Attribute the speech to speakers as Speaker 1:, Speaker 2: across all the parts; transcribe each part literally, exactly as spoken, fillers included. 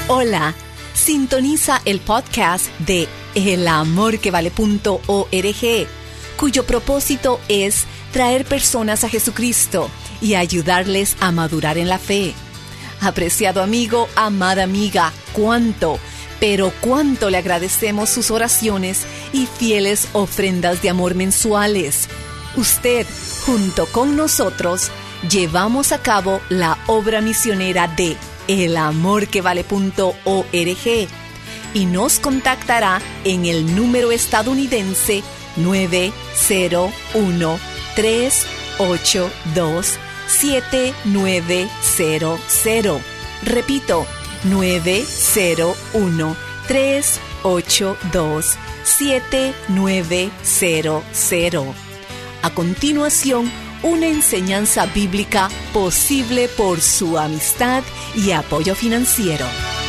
Speaker 1: Hola, sintoniza el podcast de el amor que vale punto org, cuyo propósito es traer personas a Jesucristo y ayudarles a madurar en la fe. Apreciado amigo, amada amiga, cuánto, pero cuánto le agradecemos sus oraciones y fieles ofrendas de amor mensuales. Usted, junto con nosotros, llevamos a cabo la obra misionera de el amor que vale punto org y nos contactará en el número estadounidense nueve cero uno, tres ocho dos, siete nueve cero cero. Repito, nueve cero uno, tres ocho dos, siete nueve cero cero. A continuación, una enseñanza bíblica posible por su amistad y apoyo financiero.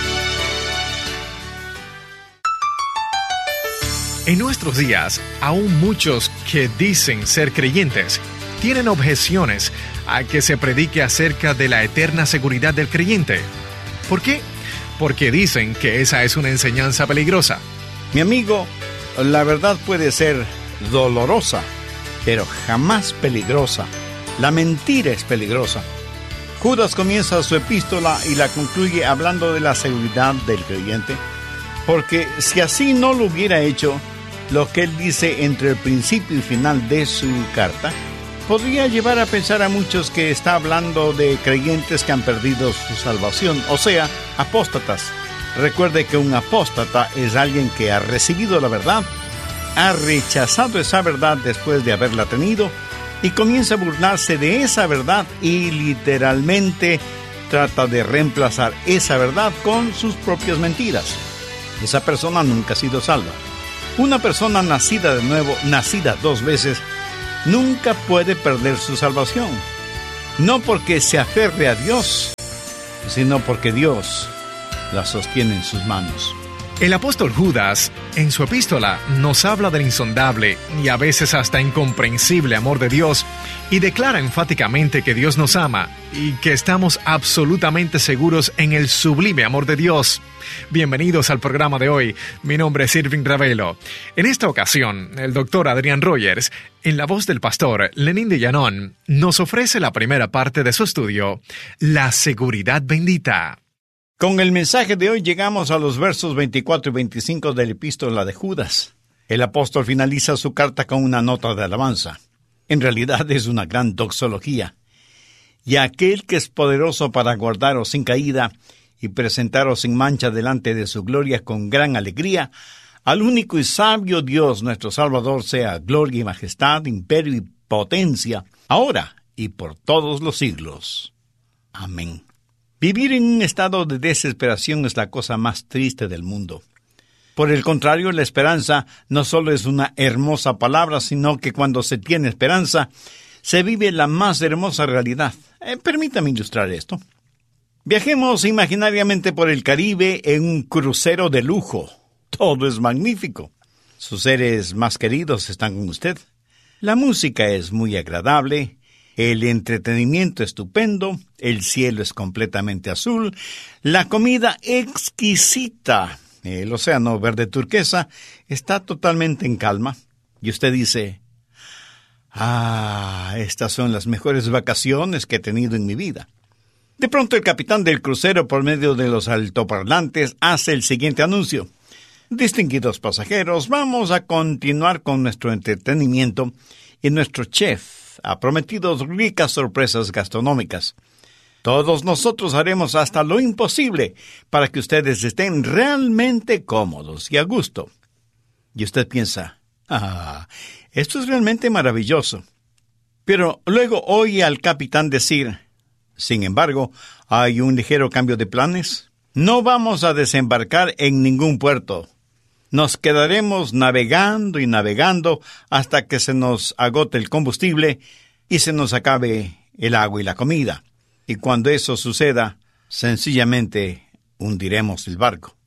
Speaker 2: En nuestros días, aún muchos que dicen ser creyentes tienen objeciones a que se predique acerca de la eterna seguridad del creyente. ¿Por qué? Porque dicen que esa es una enseñanza peligrosa.
Speaker 3: Mi amigo, la verdad puede ser dolorosa, pero jamás peligrosa. La mentira es peligrosa. Judas comienza su epístola y la concluye hablando de la seguridad del creyente, porque si así no lo hubiera hecho, lo que él dice entre el principio y final de su carta podría llevar a pensar a muchos que está hablando de creyentes que han perdido su salvación, o sea, apóstatas. Recuerde que un apóstata es alguien que ha recibido la verdad, ha rechazado esa verdad después de haberla tenido y comienza a burlarse de esa verdad y literalmente trata de reemplazar esa verdad con sus propias mentiras. Esa persona nunca ha sido salva. Una persona nacida de nuevo, nacida dos veces, nunca puede perder su salvación. No porque se aferre a Dios, sino porque Dios la sostiene en sus manos.
Speaker 2: El apóstol Judas, en su epístola, nos habla del insondable y a veces hasta incomprensible amor de Dios y declara enfáticamente que Dios nos ama y que estamos absolutamente seguros en el sublime amor de Dios. Bienvenidos al programa de hoy. Mi nombre es Irving Ravelo. En esta ocasión, el doctor Adrián Rogers, en la voz del pastor Lenín de Llanón, nos ofrece la primera parte de su estudio, La Seguridad Bendita.
Speaker 3: Con el mensaje de hoy llegamos a los versos veinticuatro y veinticinco de la epístola de Judas. El apóstol finaliza su carta con una nota de alabanza. En realidad es una gran doxología. Y aquel que es poderoso para guardaros sin caída y presentaros sin mancha delante de su gloria con gran alegría, al único y sabio Dios nuestro Salvador sea gloria y majestad, imperio y potencia, ahora y por todos los siglos. Amén. Vivir en un estado de desesperación es la cosa más triste del mundo. Por el contrario, la esperanza no solo es una hermosa palabra, sino que cuando se tiene esperanza, se vive la más hermosa realidad. Eh, permítame ilustrar esto. Viajemos imaginariamente por el Caribe en un crucero de lujo. Todo es magnífico. Sus seres más queridos están con usted. La música es muy agradable. El entretenimiento estupendo, el cielo es completamente azul, la comida exquisita, el océano verde turquesa está totalmente en calma. Y usted dice, ah, estas son las mejores vacaciones que he tenido en mi vida. De pronto el capitán del crucero, por medio de los altoparlantes, hace el siguiente anuncio. Distinguidos pasajeros, vamos a continuar con nuestro entretenimiento y nuestro chef ha prometido ricas sorpresas gastronómicas. Todos nosotros haremos hasta lo imposible para que ustedes estén realmente cómodos y a gusto. Y usted piensa, ah, esto es realmente maravilloso. Pero luego oye al capitán decir, sin embargo, hay un ligero cambio de planes. No vamos a desembarcar en ningún puerto. Nos quedaremos navegando y navegando hasta que se nos agote el combustible y se nos acabe el agua y la comida. Y cuando eso suceda, sencillamente hundiremos el barco.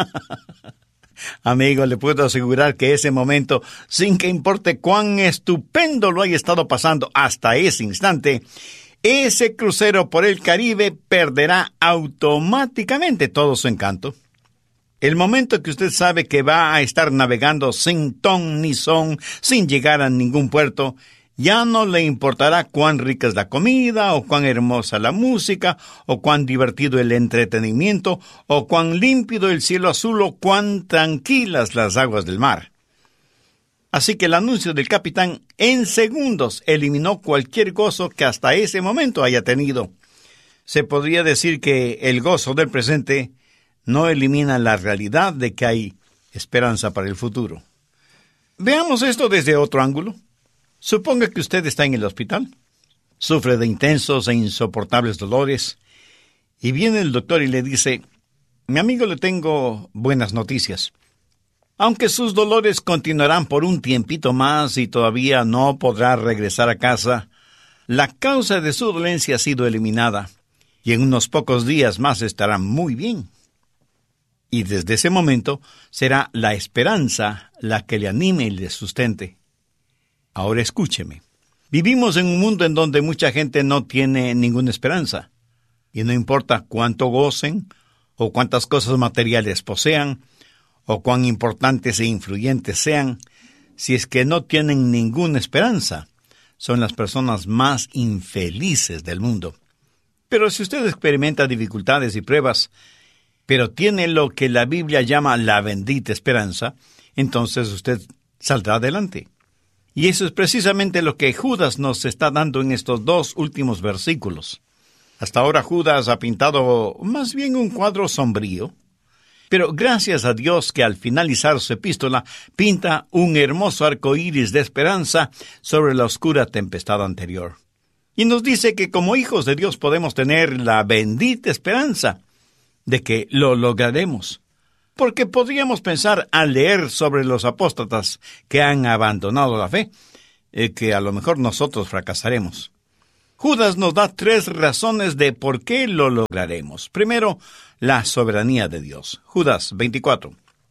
Speaker 3: Amigo, le puedo asegurar que ese momento, sin que importe cuán estupendo lo haya estado pasando hasta ese instante, ese crucero por el Caribe perderá automáticamente todo su encanto. El momento que usted sabe que va a estar navegando sin ton ni son, sin llegar a ningún puerto, ya no le importará cuán rica es la comida, o cuán hermosa la música, o cuán divertido el entretenimiento, o cuán límpido el cielo azul, o cuán tranquilas las aguas del mar. Así que el anuncio del capitán en segundos eliminó cualquier gozo que hasta ese momento haya tenido. Se podría decir que el gozo del presente no elimina la realidad de que hay esperanza para el futuro. Veamos esto desde otro ángulo. Suponga que usted está en el hospital, sufre de intensos e insoportables dolores, y viene el doctor y le dice: mi amigo, le tengo buenas noticias. Aunque sus dolores continuarán por un tiempito más y todavía no podrá regresar a casa, la causa de su dolencia ha sido eliminada, y en unos pocos días más estará muy bien. Y desde ese momento será la esperanza la que le anime y le sustente. Ahora escúcheme. Vivimos en un mundo en donde mucha gente no tiene ninguna esperanza. Y no importa cuánto gocen, o cuántas cosas materiales posean, o cuán importantes e influyentes sean, si es que no tienen ninguna esperanza, son las personas más infelices del mundo. Pero si usted experimenta dificultades y pruebas, pero tiene lo que la Biblia llama la bendita esperanza, entonces usted saldrá adelante. Y eso es precisamente lo que Judas nos está dando en estos dos últimos versículos. Hasta ahora Judas ha pintado más bien un cuadro sombrío, pero gracias a Dios que al finalizar su epístola pinta un hermoso arco iris de esperanza sobre la oscura tempestad anterior. Y nos dice que como hijos de Dios podemos tener la bendita esperanza de que lo lograremos. Porque podríamos pensar al leer sobre los apóstatas que han abandonado la fe, eh, que a lo mejor nosotros fracasaremos. Judas nos da tres razones de por qué lo lograremos. Primero, la soberanía de Dios. Judas veinticuatro.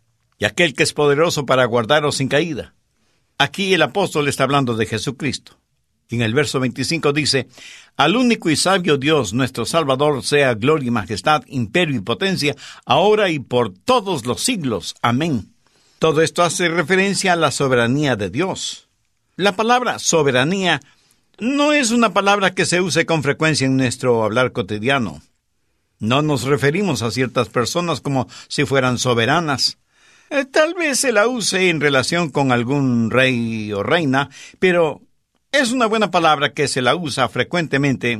Speaker 3: Y aquel que es poderoso para guardaros sin caída. Aquí el apóstol está hablando de Jesucristo. En el verso veinticinco dice: al único y sabio Dios, nuestro Salvador, sea gloria y majestad, imperio y potencia, ahora y por todos los siglos. Amén. Todo esto hace referencia a la soberanía de Dios. La palabra soberanía no es una palabra que se use con frecuencia en nuestro hablar cotidiano. No nos referimos a ciertas personas como si fueran soberanas. Eh, tal vez se la use en relación con algún rey o reina, pero es una buena palabra que se la usa frecuentemente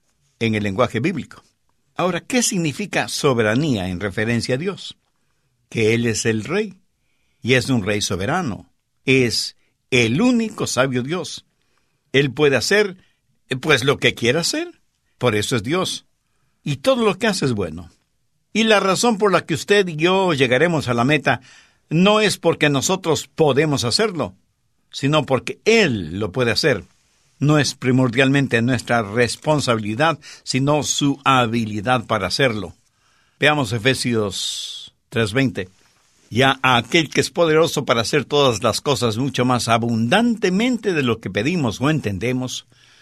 Speaker 3: en el lenguaje bíblico. Ahora, ¿qué significa soberanía en referencia a Dios? Que Él es el rey, y es un rey soberano. Es el único sabio Dios. Él puede hacer, pues, lo que quiera hacer. Por eso es Dios. Y todo lo que hace es bueno. Y la razón por la que usted y yo llegaremos a la meta no es porque nosotros podemos hacerlo, sino porque Él lo puede hacer. No es primordialmente nuestra responsabilidad, sino su habilidad para hacerlo. Veamos Efesios tres veinte. Ya a aquel que es poderoso para hacer todas las cosas mucho más abundantemente de lo que pedimos o entendemos.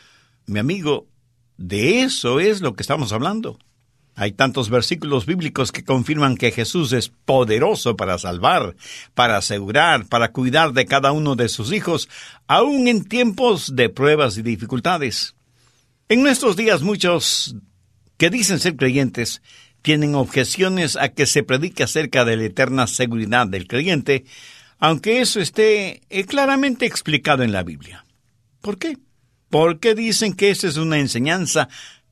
Speaker 3: Mi amigo, de eso es lo que estamos hablando. Hay tantos versículos bíblicos que confirman que Jesús es poderoso para salvar, para asegurar, para cuidar de cada uno de sus hijos, aún en tiempos de pruebas y dificultades. En nuestros días muchos que dicen ser creyentes tienen objeciones a que se predique acerca de la eterna seguridad del creyente, aunque eso esté eh, claramente explicado en la Biblia. ¿Por qué? Porque dicen que esa es una enseñanza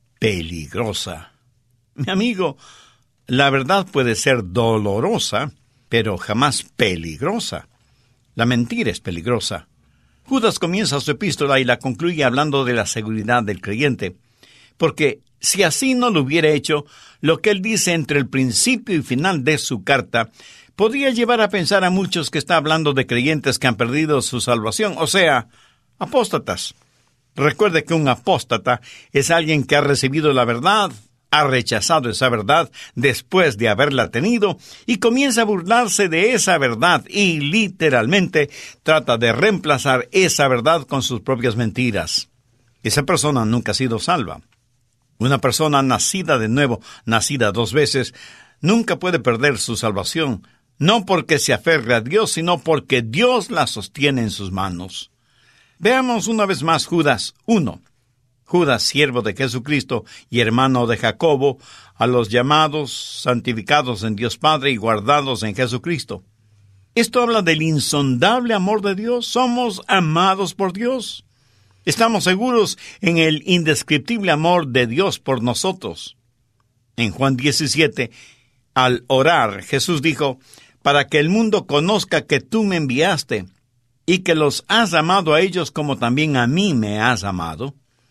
Speaker 3: peligrosa. Mi amigo, la verdad puede ser dolorosa, pero jamás peligrosa. La mentira es peligrosa. Judas comienza su epístola y la concluye hablando de la seguridad del creyente, porque si así no lo hubiera hecho, lo que él dice entre el principio y final de su carta podría llevar a pensar a muchos que está hablando de creyentes que han perdido su salvación, o sea, apóstatas. Recuerde que un apóstata es alguien que ha recibido la verdad, ha rechazado esa verdad después de haberla tenido y comienza a burlarse de esa verdad y literalmente trata de reemplazar esa verdad con sus propias mentiras. esa persona nunca ha sido salva. Una persona nacida de nuevo, nacida dos veces, nunca puede perder su salvación, no porque se aferre a Dios, sino porque Dios la sostiene en sus manos. Veamos una vez más Judas uno. Judas, siervo de Jesucristo y hermano de Jacobo, a los llamados, santificados en Dios Padre y guardados en Jesucristo. Esto habla del insondable amor de Dios. Somos amados por Dios. Estamos seguros en el indescriptible amor de Dios por nosotros. En Juan diecisiete, al orar, Jesús dijo, para que el mundo conozca que tú me enviaste y que los has amado a ellos como también a mí me has amado.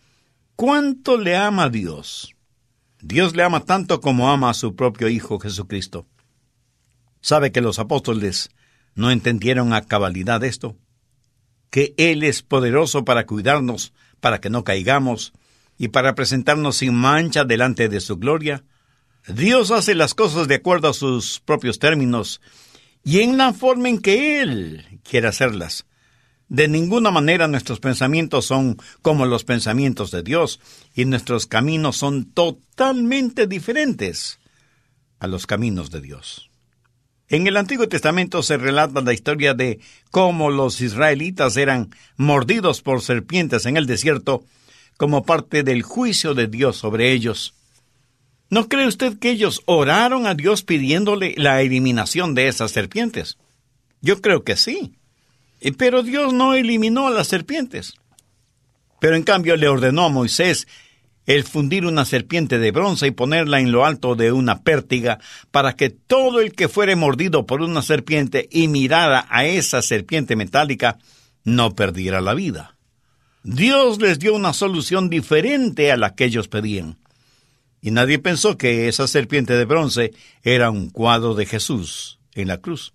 Speaker 3: ¿Cuánto le ama Dios? Dios le ama tanto como ama a su propio Hijo Jesucristo. ¿Sabe que los apóstoles no entendieron a cabalidad esto? Que Él es poderoso para cuidarnos, para que no caigamos, y para presentarnos sin mancha delante de su gloria. Dios hace las cosas de acuerdo a sus propios términos, y en la forma en que Él quiere hacerlas. De ninguna manera nuestros pensamientos son como los pensamientos de Dios, y nuestros caminos son totalmente diferentes a los caminos de Dios. En el Antiguo Testamento se relata la historia de cómo los israelitas eran mordidos por serpientes en el desierto como parte del juicio de Dios sobre ellos. ¿No cree usted que ellos oraron a Dios pidiéndole la eliminación de esas serpientes? Yo creo que sí. Pero Dios no eliminó a las serpientes. Pero en cambio le ordenó a Moisés el fundir una serpiente de bronce y ponerla en lo alto de una pértiga, para que todo el que fuere mordido por una serpiente y mirara a esa serpiente metálica, no perdiera la vida. Dios les dio una solución diferente a la que ellos pedían. Y nadie pensó que esa serpiente de bronce era un cuadro de Jesús en la cruz.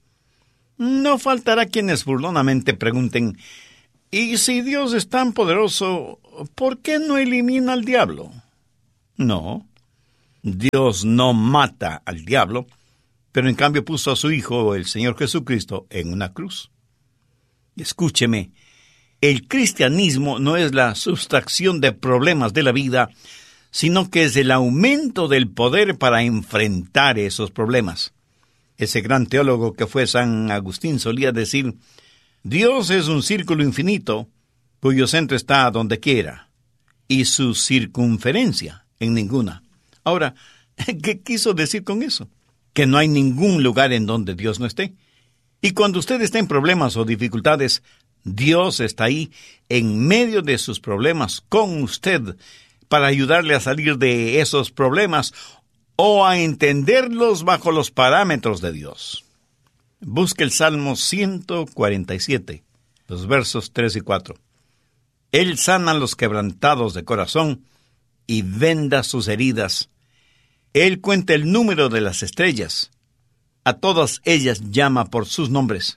Speaker 3: No faltará quienes burlonamente pregunten, ¿y si Dios es tan poderoso, por qué no elimina al diablo? No, Dios no mata al diablo, pero en cambio puso a su Hijo, el Señor Jesucristo, en una cruz. Escúcheme, el cristianismo no es la sustracción de problemas de la vida, sino que es el aumento del poder para enfrentar esos problemas. Ese gran teólogo que fue San Agustín solía decir, Dios es un círculo infinito, cuyo centro está donde quiera, y su circunferencia en ninguna. Ahora, ¿qué quiso decir con eso? Que no hay ningún lugar en donde Dios no esté. Y cuando usted está en problemas o dificultades, Dios está ahí, en medio de sus problemas, con usted, para ayudarle a salir de esos problemas o a entenderlos bajo los parámetros de Dios. Busque el Salmo ciento cuarenta y siete, los versos tres y cuatro. Él sana a los quebrantados de corazón y venda sus heridas. Él cuenta el número de las estrellas. A todas ellas llama por sus nombres.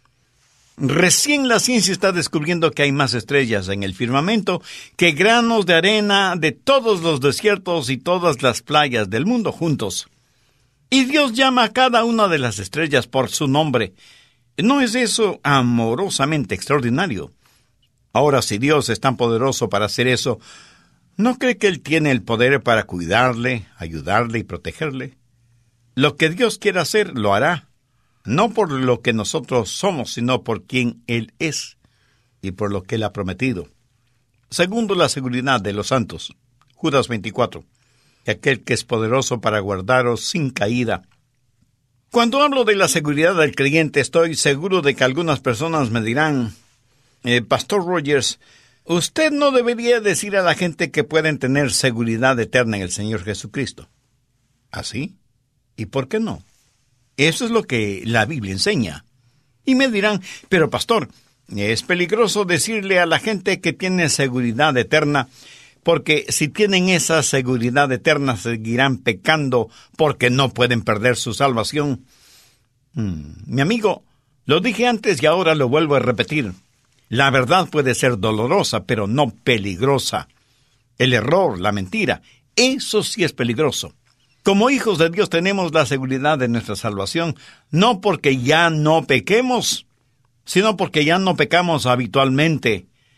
Speaker 3: Recién la ciencia está descubriendo que hay más estrellas en el firmamento que granos de arena de todos los desiertos y todas las playas del mundo juntos. Y Dios llama a cada una de las estrellas por su nombre. ¿No es eso amorosamente extraordinario? Ahora, si Dios es tan poderoso para hacer eso, ¿no cree que Él tiene el poder para cuidarle, ayudarle y protegerle? Lo que Dios quiera hacer, lo hará. No por lo que nosotros somos, sino por quien Él es y por lo que Él ha prometido. Segundo, la seguridad de los santos. Judas veinticuatro. Aquel que es poderoso para guardaros sin caída. Cuando hablo de la seguridad del creyente, estoy seguro de que algunas personas me dirán, eh, Pastor Rogers, usted no debería decir a la gente que pueden tener seguridad eterna en el Señor Jesucristo. ¿Así? ¿Y por qué no? Eso es lo que la Biblia enseña. Y me dirán, pero pastor, es peligroso decirle a la gente que tiene seguridad eterna, porque si tienen esa seguridad eterna seguirán pecando porque no pueden perder su salvación. Hmm, mi amigo, lo dije antes y ahora lo vuelvo a repetir. La verdad puede ser dolorosa, pero no peligrosa. El error, la mentira, eso sí es peligroso. Como hijos de Dios tenemos la seguridad de nuestra salvación, no porque ya no pequemos, sino porque ya no pecamos habitualmente.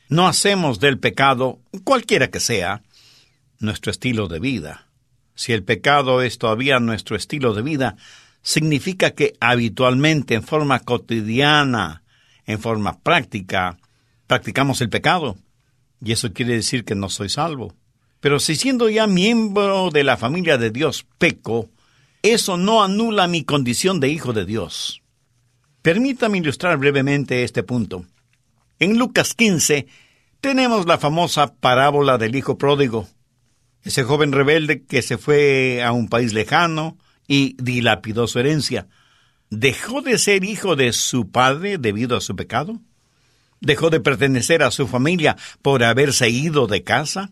Speaker 3: No hacemos del pecado, cualquiera que sea, nuestro estilo de vida. Si el pecado es todavía nuestro estilo de vida, significa que habitualmente, en forma cotidiana, en forma práctica, practicamos el pecado. Y eso quiere decir que no soy salvo. Pero si siendo ya miembro de la familia de Dios peco, eso no anula mi condición de hijo de Dios. Permítame ilustrar brevemente este punto. En Lucas quince tenemos la famosa parábola del hijo pródigo. Ese joven rebelde que se fue a un país lejano y dilapidó su herencia. ¿Dejó de ser hijo de su padre debido a su pecado? ¿Dejó de pertenecer a su familia por haberse ido de casa?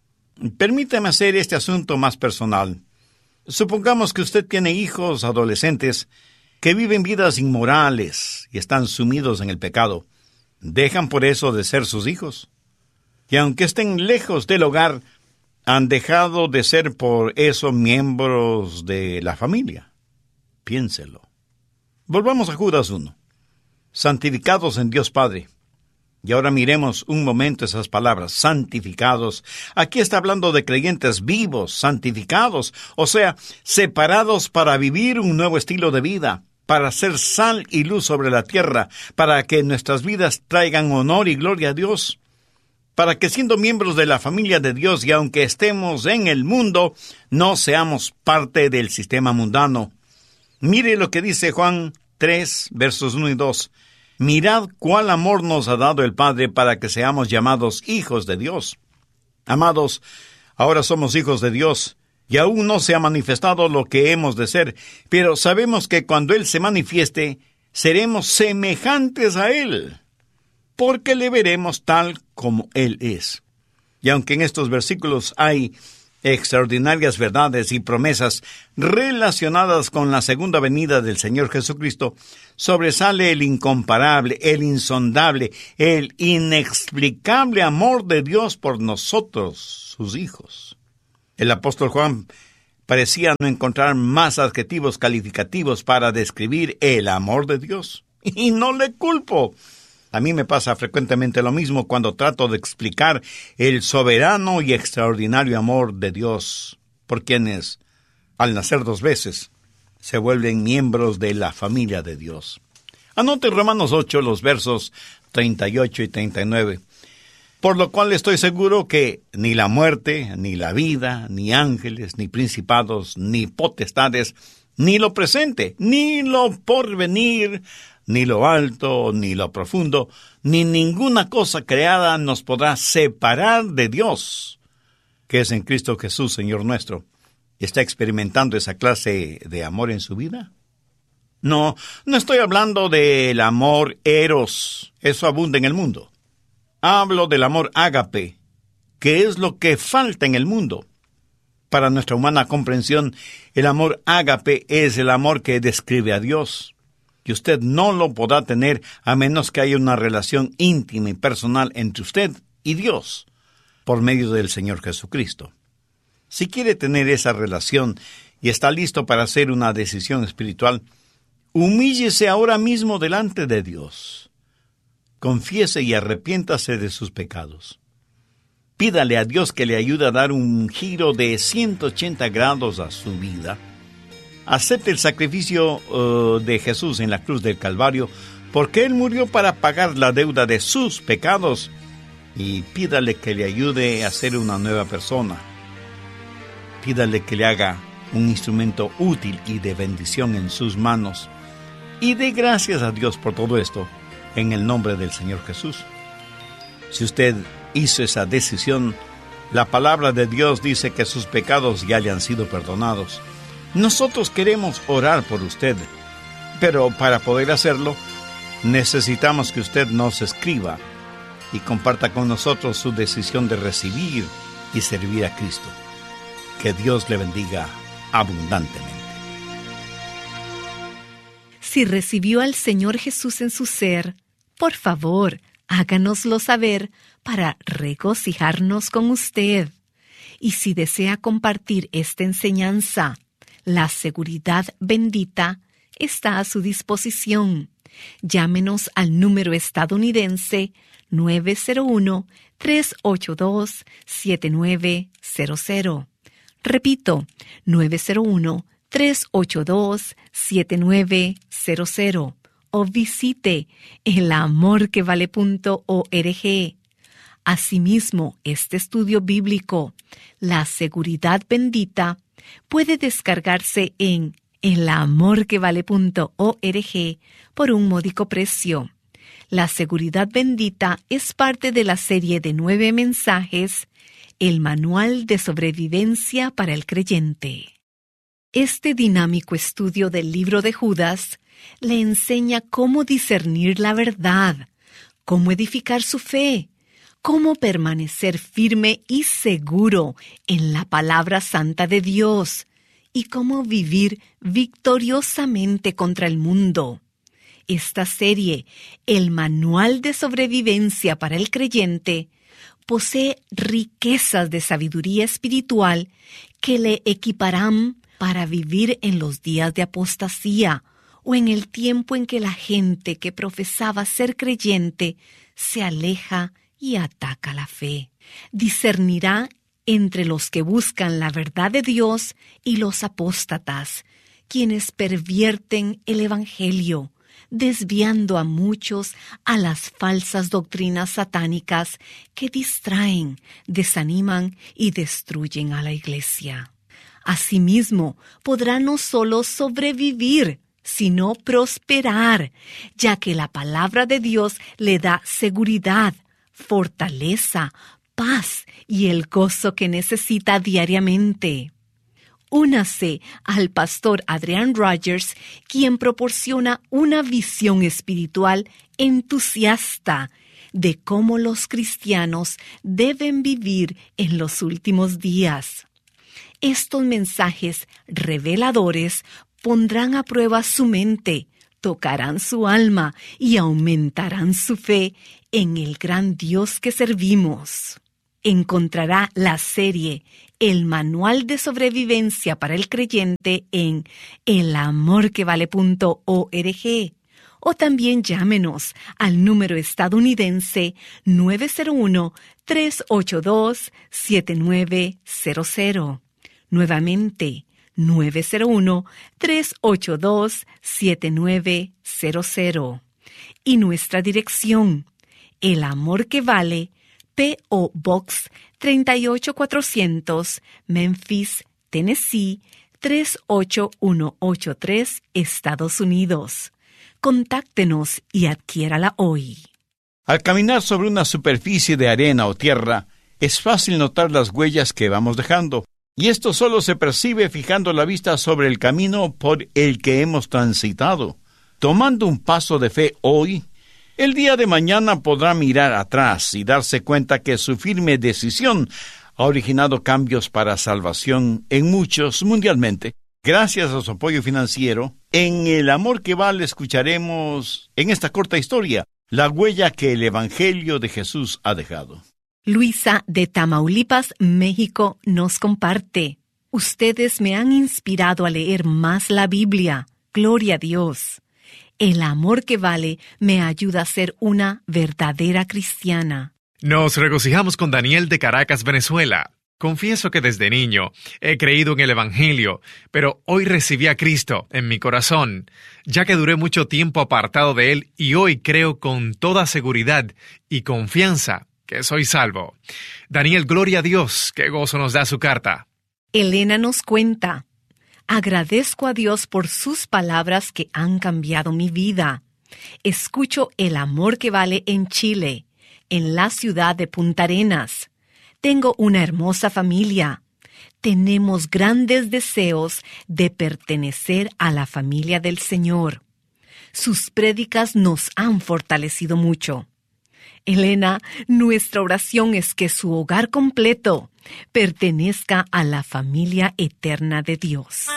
Speaker 3: Permítame hacer este asunto más personal. Supongamos que usted tiene hijos adolescentes que viven vidas inmorales y están sumidos en el pecado. ¿Dejan por eso de ser sus hijos? Y aunque estén lejos del hogar, ¿han dejado de ser por eso miembros de la familia? Piénselo. Volvamos a Judas uno. Santificados en Dios Padre. Y ahora miremos un momento esas palabras, santificados. Aquí está hablando de creyentes vivos, santificados, o sea, separados para vivir un nuevo estilo de vida, para ser sal y luz sobre la tierra, para que nuestras vidas traigan honor y gloria a Dios, para que siendo miembros de la familia de Dios y aunque estemos en el mundo, no seamos parte del sistema mundano. Mire lo que dice Juan tres, versos uno y dos. Mirad cuál amor nos ha dado el Padre para que seamos llamados hijos de Dios. Amados, ahora somos hijos de Dios. Y aún no se ha manifestado lo que hemos de ser, pero sabemos que cuando Él se manifieste, seremos semejantes a Él, porque le veremos tal como Él es. Y aunque en estos versículos hay extraordinarias verdades y promesas relacionadas con la segunda venida del Señor Jesucristo, sobresale el incomparable, el insondable, el inexplicable amor de Dios por nosotros, sus hijos. El apóstol Juan parecía no encontrar más adjetivos calificativos para describir el amor de Dios. Y no le culpo. A mí me pasa frecuentemente lo mismo cuando trato de explicar el soberano y extraordinario amor de Dios, por quienes, al nacer dos veces, se vuelven miembros de la familia de Dios. Anote Romanos ocho, los versos treinta y ocho y treinta y nueve. Por lo cual estoy seguro que ni la muerte, ni la vida, ni ángeles, ni principados, ni potestades, ni lo presente, ni lo porvenir, ni lo alto, ni lo profundo, ni ninguna cosa creada nos podrá separar de Dios, que es en Cristo Jesús, Señor nuestro. ¿Está experimentando esa clase de amor en su vida? No, no estoy hablando del amor eros, eso abunda en el mundo. Hablo del amor ágape, que es lo que falta en el mundo. Para nuestra humana comprensión, el amor ágape es el amor que describe a Dios. Y usted no lo podrá tener a menos que haya una relación íntima y personal entre usted y Dios, por medio del Señor Jesucristo. Si quiere tener esa relación y está listo para hacer una decisión espiritual, humíllese ahora mismo delante de Dios. Confiese y arrepiéntase de sus pecados. Pídale a Dios que le ayude a dar un giro de ciento ochenta grados a su vida. Acepte el sacrificio uh, de Jesús en la cruz del Calvario, porque Él murió para pagar la deuda de sus pecados, y pídale que le ayude a ser una nueva persona. Pídale que le haga un instrumento útil y de bendición en sus manos, y dé gracias a Dios por todo esto, en el nombre del Señor Jesús. Si usted hizo esa decisión, la palabra de Dios dice que sus pecados ya le han sido perdonados. Nosotros queremos orar por usted, pero para poder hacerlo, necesitamos que usted nos escriba y comparta con nosotros su decisión de recibir y servir a Cristo. Que Dios le bendiga abundantemente.
Speaker 1: Si recibió al Señor Jesús en su ser, por favor, háganoslo saber para regocijarnos con usted. Y si desea compartir esta enseñanza, la seguridad bendita está a su disposición. Llámenos al número estadounidense nueve cero uno, tres ocho dos, siete nueve cero cero. Repito, nueve cero uno, tres ocho dos, siete nueve cero cero. O visite el amor que vale punto org. Asimismo, este estudio bíblico, La Seguridad Bendita, puede descargarse en el amor que vale punto org por un módico precio. La Seguridad Bendita es parte de la serie de nueve mensajes, El Manual de Sobrevivencia para el Creyente. Este dinámico estudio del libro de Judas le enseña cómo discernir la verdad, cómo edificar su fe, cómo permanecer firme y seguro en la palabra santa de Dios y cómo vivir victoriosamente contra el mundo. Esta serie, El Manual de Sobrevivencia para el Creyente, posee riquezas de sabiduría espiritual que le equiparán para vivir en los días de apostasía o en el tiempo en que la gente que profesaba ser creyente se aleja y ataca la fe. Discernirá entre los que buscan la verdad de Dios y los apóstatas, quienes pervierten el Evangelio, desviando a muchos a las falsas doctrinas satánicas que distraen, desaniman y destruyen a la iglesia. Asimismo, podrá no solo sobrevivir, sino prosperar, ya que la palabra de Dios le da seguridad, fortaleza, paz y el gozo que necesita diariamente. Únase al pastor Adrian Rogers, quien proporciona una visión espiritual entusiasta de cómo los cristianos deben vivir en los últimos días. Estos mensajes reveladores pondrán a prueba su mente, tocarán su alma y aumentarán su fe en el gran Dios que servimos. Encontrará la serie El Manual de Sobrevivencia para el Creyente en el amor que vale punto org o también llámenos al número estadounidense nueve cero uno, tres ocho dos, siete nueve cero cero. Nuevamente, nueve cero uno, tres ocho dos, siete nueve cero cero. Y nuestra dirección, El Amor que Vale, P O Box tres ocho cuatrocientos, Memphis, Tennessee, tres ocho uno ocho tres, Estados Unidos. Contáctenos y adquiérala hoy.
Speaker 3: Al caminar sobre una superficie de arena o tierra, es fácil notar las huellas que vamos dejando. Y esto solo se percibe fijando la vista sobre el camino por el que hemos transitado. Tomando un paso de fe hoy, el día de mañana podrá mirar atrás y darse cuenta que su firme decisión ha originado cambios para salvación en muchos mundialmente. Gracias a su apoyo financiero, en El Amor que Vale escucharemos en esta corta historia la huella que el Evangelio de Jesús ha dejado.
Speaker 1: Luisa de Tamaulipas, México, nos comparte: ustedes me han inspirado a leer más la Biblia. Gloria a Dios. El amor que vale me ayuda a ser una verdadera cristiana.
Speaker 2: Nos regocijamos con Daniel de Caracas, Venezuela. Confieso que desde niño he creído en el Evangelio, pero hoy recibí a Cristo en mi corazón, ya que duré mucho tiempo apartado de Él y hoy creo con toda seguridad y confianza que soy salvo. Daniel, gloria a Dios, qué gozo nos da su carta.
Speaker 1: Elena nos cuenta: agradezco a Dios por sus palabras que han cambiado mi vida. Escucho El Amor que Vale en Chile, en la ciudad de Punta Arenas. Tengo una hermosa familia. Tenemos grandes deseos de pertenecer a la familia del Señor. Sus prédicas nos han fortalecido mucho. Elena, nuestra oración es que su hogar completo pertenezca a la familia eterna de Dios.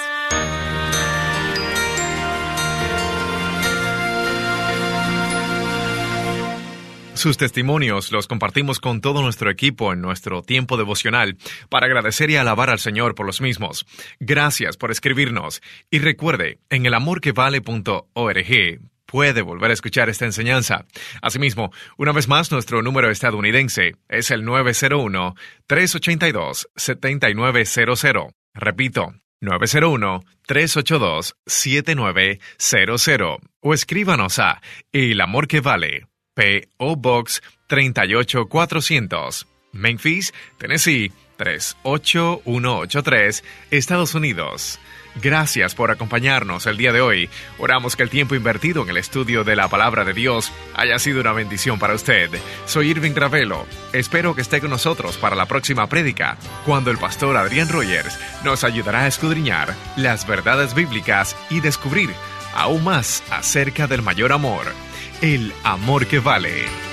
Speaker 2: Sus testimonios los compartimos con todo nuestro equipo en nuestro tiempo devocional para agradecer y alabar al Señor por los mismos. Gracias por escribirnos y recuerde, en el amor que vale punto org puede volver a escuchar esta enseñanza. Asimismo, una vez más, nuestro número estadounidense es el nueve cero uno, tres ocho dos, siete nueve cero cero. Repito, nueve cero uno, tres ocho dos, siete nueve cero cero. O escríbanos a El Amor que Vale, P O Box tres ocho cuatrocientos, Memphis, Tennessee tres ocho uno ocho tres, Estados Unidos. Gracias por acompañarnos el día de hoy. Oramos que el tiempo invertido en el estudio de la Palabra de Dios haya sido una bendición para usted. Soy Irving Ravelo. Espero que esté con nosotros para la próxima prédica, cuando el pastor Adrián Rogers nos ayudará a escudriñar las verdades bíblicas y descubrir aún más acerca del mayor amor, el amor que vale.